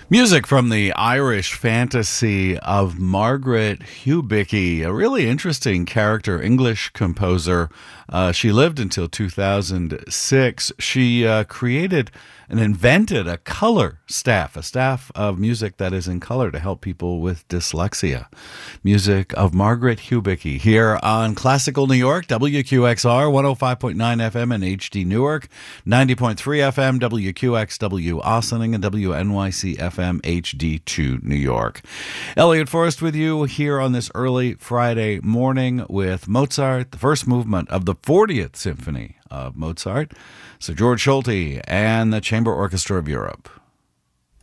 Music from the Irish fantasy of Margaret Hubicki, a really interesting character, English composer. She lived until 2006. She created and invented a color staff, a staff of music that is in color to help people with dyslexia. Music of Margaret Hubicki here on Classical New York, WQXR 105.9 FM in HD Newark, 90.3 FM WQXW Ossining, and WNYC FM HD2 New York. Elliot Forrest with you here on this early Friday morning with Mozart, the first movement of the 40th Symphony of Mozart, Sir George Solti, and the Chamber Orchestra of Europe.